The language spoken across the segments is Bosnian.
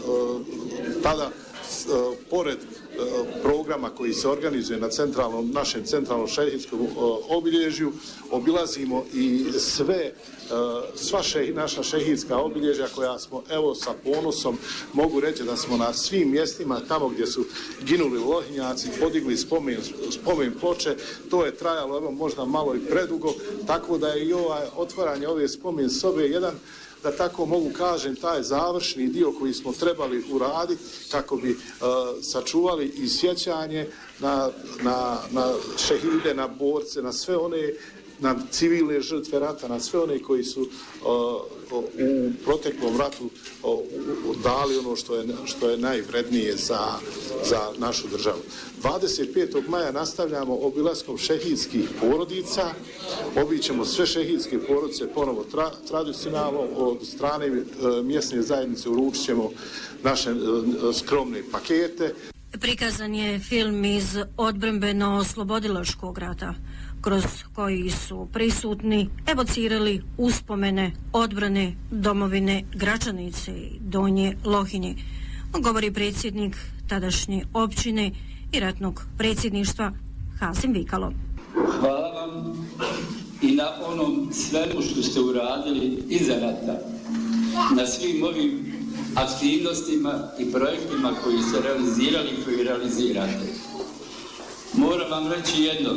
tada pored programa koji se organizuje na našem centralnom šehijskom obilježju, obilazimo i sva naša šehijska obilježja koja smo, evo, sa ponosom mogu reći da smo na svim mjestima tamo gdje su ginuli lohinjaci podigli spomen ploče. To je trajalo, evo, možda malo i predugo, tako da je i otvaranje ove spomen sobe jedan, da tako mogu kažem, taj završni dio koji smo trebali uraditi kako bi sačuvali i sjećanje na šehide, na borce, na sve one, na civilne žrtve rata, na sve one koji su u proteklom ratu dali ono što je najvrednije za našu državu. 25. maja nastavljamo obilaskom šehidskih porodica. Obićemo sve šehidske porodice ponovo tradicionalno. Od strane mjesne zajednice uručit ćemo naše skromne pakete. Prikazan je film iz odbrambeno-oslobodilačkog rata, kroz koji su prisutni evocirali uspomene odbrane domovine Gračanice i Donje Lohinje, govori predsjednik tadašnje općine i ratnog predsjedništva Hasim Vikalo. Hvala vam i na onom svemu što ste uradili iza rata, na svim ovim aktivnostima i projektima koji ste realizirali i koji realizirate. Moram vam reći jedno.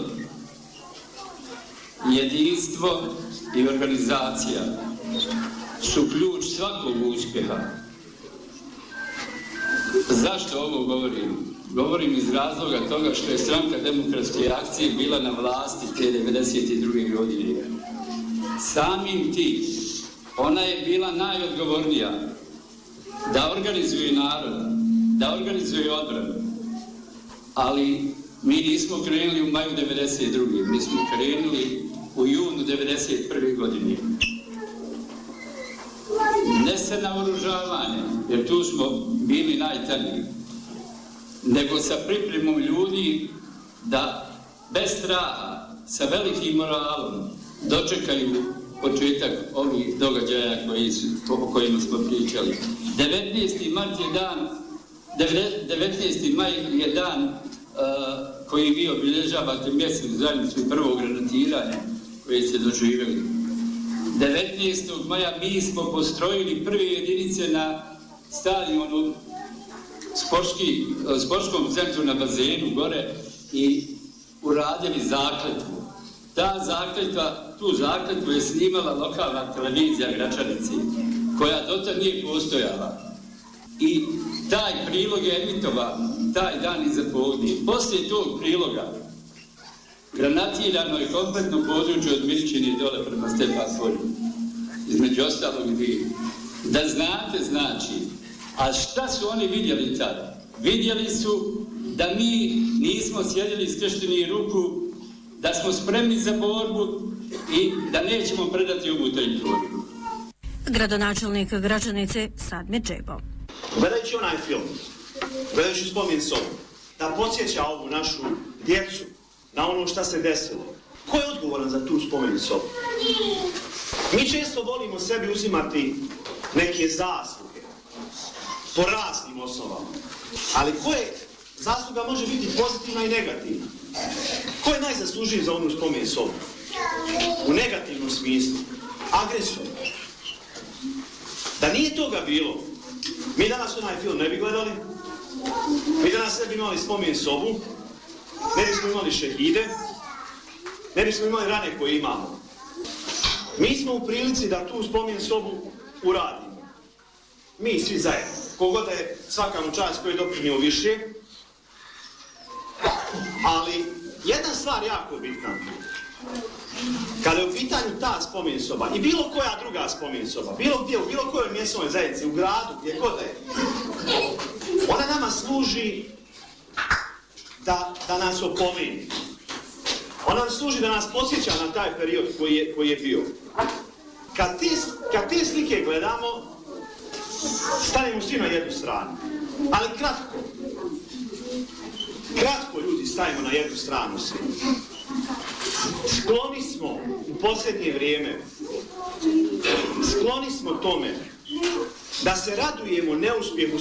Jedinstvo i organizacija su ključ svakog uspjeha. Zašto ovo govorim? Govorim iz razloga toga što je Stranka demokratske akcije bila na vlasti te 1992. godine. Samim tim, ona je bila najodgovornija da organizuje narod, da organizuje odbranu. Ali mi nismo krenuli u maju 1992. Mi smo krenuli u junu 1991. godine. Ne sa naoružavanjem, jer tu smo bili najtaniji, nego sa pripremom ljudi da bez straha, sa velikim moralom, dočekaju početak ovih događaja o kojima smo pričali. 19. maj je dan koji vi obilježavate mjesec zajednicu prvog granatiranja koje ste doživjeli. 19. maja mi smo postrojili prve jedinice na stadionu sportskom centru na bazenu gore i uradili zakletvu. Tu zakletvu je snimala lokalna televizija Gračanici, koja dotad nije postojala. I taj prilog je emitovan taj dan iza podne. Poslije tog priloga granatirano je kompletno područje od Miličine dole prema Stepan polju. Između ostalog i da znate znači, a šta su oni vidjeli tada? Vidjeli su da mi nismo sjedili skrštenih ruku, da smo spremni za borbu i da nećemo predati ovu teritoriju. Gradonačelnik Gračanice Sadme Džebo. Gledajući onaj film, gledajući spomen sobu, da podsjeća ovu našu djecu na ono šta se desilo. Ko je odgovoran za tu spomen sobu? Mi često volimo sebi uzimati neke zasluge po raznim osnovama, ali koje zasluga može biti pozitivna i negativna? Ko je najzaslužiji za onu spomen sobu? U negativnom smislu. Agresor. Da nije toga bilo, mi danas onaj film ne bi gledali, mi danas ne bi imali spomen sobu, ne bismo imali šehide, ne bismo imali rane koje imamo. Mi smo u prilici da tu spomen sobu uradimo. Mi svi zajedno. Kogod je svaka mu čast koji je doprinio više, ali jedna stvar jako bitna. Kada je u pitanju ta spomen soba i bilo koja druga spomen soba, bilo gdje, u bilo kojoj mjesnoj zajednici, u gradu, gdje god je, ona nama služi da nas opomeni. Ona nam služi da nas podsjeća na taj period koji je bio. Kad te slike gledamo, stanemo svi na jednu stranu. Ali kratko ljudi stavimo na jednu stranu svi. Skloni smo u posljednje vrijeme, skloni smo tome da se radujemo neuspjehu